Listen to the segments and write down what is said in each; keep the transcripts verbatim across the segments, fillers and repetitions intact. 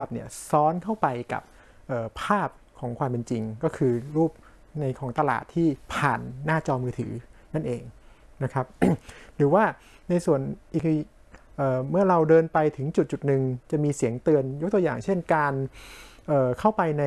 เนี่ยซ้อนเข้าไปกับภาพของความเป็นจริงก็คือรูปในของตลาดที่ผ่านหน้าจอมือถือนั่นเองนะครับ หรือว่าในส่วนอีกเ, เมื่อเราเดินไปถึงจุดจุดหนึ่งจะมีเสียงเตือนยกตัวอย่างเช่นการเเข้าไปใน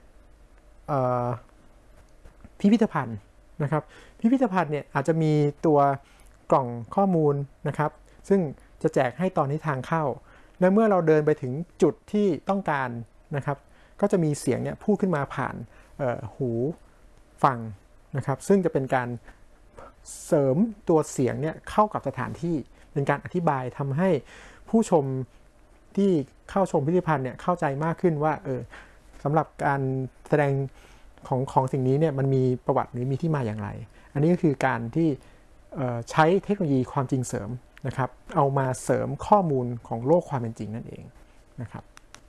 พิพิธภัณฑ์นะครับพิพิธภัณฑ์เนี่ยอาจจะมีตัวกล่องข้อมูลนะครับซึ่งจะแจกให้ตอนที่ทางเข้าและเมื่อเราเดินไปถึงจุดที่ต้องการนะครับก็จะมีเสียงเนี่ยพูดขึ้นมาผ่านหูฟังนะครับซึ่งจะเป็นการเสริมตัวเสียงเนี่ยเข้ากับสถานที่เป็นการอธิบายทำให้ผู้ชมที่เข้าชมพิพิธภัณฑ์เนี่ยเข้าใจมากขึ้นว่าเออสำหรับการแสดงของของสิ่งนี้เนี่ยมันมีประวัติหรือมีที่มาอย่างไรอันนี้ก็คือการที่ใช้เทคโนโลยีความจริงเสริมนะครับเอามาเสริมข้อมูลของโลกความเป็นจริงนั่นเองนะครับ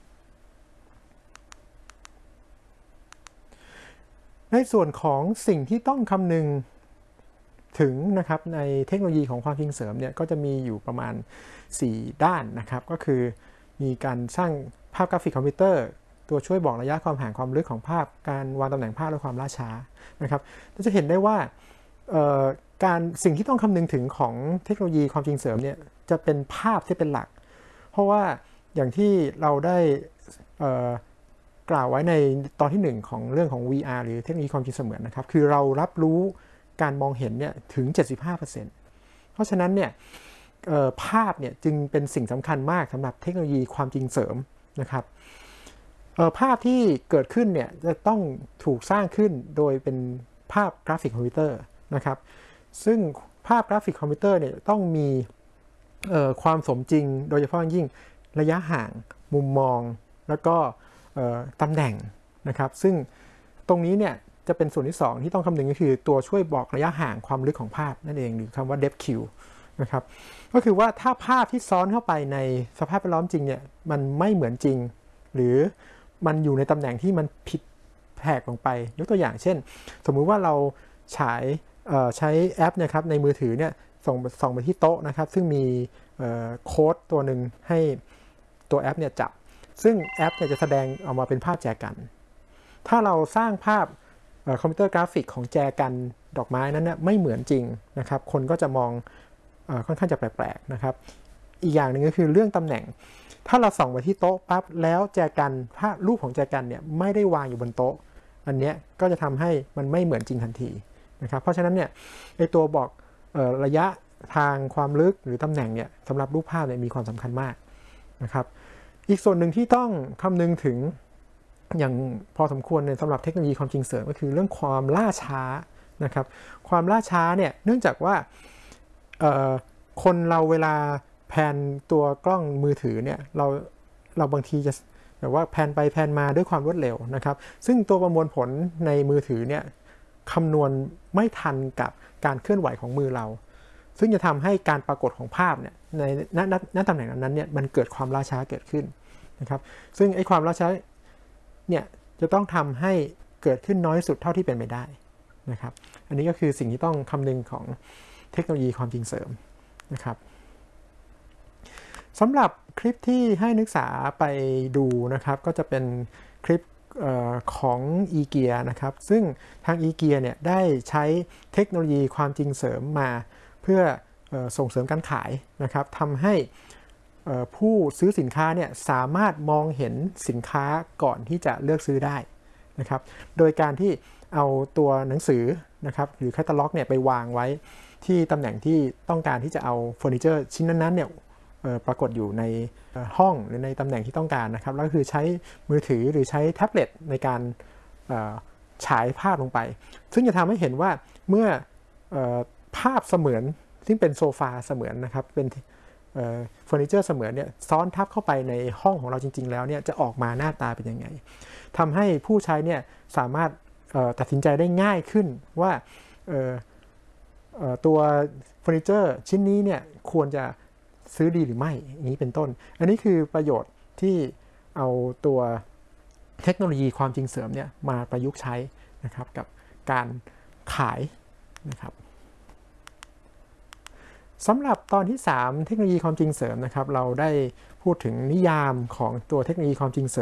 ในส่วนของสิ่งที่ต้องคำนึงถึงนะครับในเทคโนโลยีของความจริงเสริมเนี่ยก็จะมีอยู่ประมาณสี่ด้านนะครับก็คือมีการสร้างภาพกราฟิกคอมพิวเตอร์ตัวช่วยบอกระยะความห่างความลึกของภาพการวางตำแหน่งภาพและความล่าช้านะครับเราจะเห็นได้ว่าการสิ่งที่ต้องคำนึงถึงของเทคโนโลยีความจริงเสริมเนี่ยจะเป็นภาพที่เป็นหลักเพราะว่าอย่างที่เราได้กล่าวไว้ในตอนที่หนึ่งของเรื่องของ วี อาร์ หรือเทคโนโลยีความจริงเสมือนนะครับคือเรารับรู้การมองเห็นเนี่ยถึง เจ็ดสิบห้าเปอร์เซ็นต์ เพราะฉะนั้นเนี่ยภาพเนี่ยจึงเป็นสิ่งสำคัญมากสำหรับเทคโนโลยีความจริงเสริมนะครับภาพที่เกิดขึ้นเนี่ยจะต้องถูกสร้างขึ้นโดยเป็นภาพกราฟิกคอมพิวเตอร์นะครับซึ่งภาพกราฟิกคอมพิวเตอร์เนี่ยต้องมีความสมจริงโดยเฉพาะยิ่งระยะห่างมุมมองแล้วก็ตำแหน่งนะครับซึ่งตรงนี้เนี่ยจะเป็นส่วนที่สองที่ต้องคำนึงก็คือตัวช่วยบอกระยะห่างความลึกของภาพนั่นเองหรือคำว่า depth Q นะครับก็คือว่าถ้าภาพที่ซ้อนเข้าไปในสภาพแวดล้อมจริงเนี่ยมันไม่เหมือนจริงหรือมันอยู่ในตำแหน่งที่มันผิดแผกลงไปยกตัวอย่างเช่นสมมุติว่าเราฉายใช้แอปนะครับในมือถือเนี่ยส่งส่องไปที่โต๊ะนะครับซึ่งมีโค้ดตัวหนึ่งให้ตัวแอปเนี่ยจับซึ่งแอปเนี่ยจะแสดงออกมาเป็นภาพแจกันถ้าเราสร้างภาพคอมพิวเตอร์กราฟิกของแจกันดอกไม้นั้นเนี่ยไม่เหมือนจริงนะครับคนก็จะมองค่อนข้างจะแปลกๆนะครับอีกอย่างหนึ่งก็คือเรื่องตำแหน่งถ้าเราส่องไปที่โต๊ะปั๊บแล้วแจกันภาพรูปของแจกันเนี่ยไม่ได้วางอยู่บนโต๊ะอันนี้ก็จะทำให้มันไม่เหมือนจริงทันทีนะครับเพราะฉะนั้นเนี่ยในตัวบอกระยะทางความลึกหรือตำแหน่งเนี่ยสำหรับรูปภาพเนี่ยมีความสำคัญมากนะครับอีกส่วนหนึ่งที่ต้องคำนึงถึงอย่างพอสมควรในสำหรับเทคโนโลยีความจริงเสริมก็คือเรื่องความล่าช้านะครับความล่าช้าเนี่ยเนื่องจากว่าคนเราเวลาแพนตัวกล้องมือถือเนี่ยเราเราบางทีจะแบบว่าแพนไปแพนมาด้วยความรวดเร็วนะครับซึ่งตัวประมวลผลในมือถือเนี่ยคำนวณไม่ทันกับการเคลื่อนไหวของมือเราซึ่งจะทำให้การปรากฏของภาพเนี่ยในณณตำแหน่งนั้นเนี่ยมันเกิดความล่าช้าเกิดขึ้นนะครับซึ่งไอ้ความล่าช้าเนี่ยจะต้องทำให้เกิดขึ้นน้อยสุดเท่าที่เป็นไปได้นะครับอันนี้ก็คือสิ่งที่ต้องคำนึงของเทคโนโลยีความจริงเสริมนะครับสำหรับคลิปที่ให้นักศึกษาไปดูนะครับก็จะเป็นคลิปออของ eGear นะครับซึ่งทาง eGear เนี่ยได้ใช้เทคโนโลยีความจริงเสริมมาเพื่ออส่งเสริมการขายนะครับทำให้ผู้ซื้อสินค้าเนี่ยสามารถมองเห็นสินค้าก่อนที่จะเลือกซื้อได้นะครับโดยการที่เอาตัวหนังสือนะครับหรือแคตตาล็อกเนี่ยไปวางไว้ที่ตำแหน่งที่ต้องการที่จะเอาเฟอร์นิเจอร์ชิ้นนั้นๆเนี่ยปรากฏอยู่ในห้องหรือในตำแหน่งที่ต้องการนะครับแล้วก็คือใช้มือถือหรือใช้แท็บเล็ตในการฉายภาพลงไปซึ่งจะทำให้เห็นว่าเมื่อภาพเสมือนซึ่งเป็นโซฟาเสมือนนะครับเป็นเฟอร์นิเจอร์เสมือนเนี่ยซ้อนทับเข้าไปในห้องของเราจริงๆแล้วเนี่ยจะออกมาหน้าตาเป็นยังไงทำให้ผู้ใช้เนี่ยสามารถตัดสินใจได้ง่ายขึ้นว่าตัวเฟอร์นิเจอร์ชิ้นนี้เนี่ยควรจะซื้อดีหรือไม่อย่างนี้เป็นต้นอันนี้คือประโยชน์ที่เอาตัวเทคโนโลยีความจริงเสริมเนี่ยมาประยุกต์ใช้นะครับกับการขายนะครับ สำหรับตอนที่สามเทคโนโลยีความจริงเสริมนะครับเราได้พูดถึงนิยามของตัวเทคโนโลยีความจริงเสริม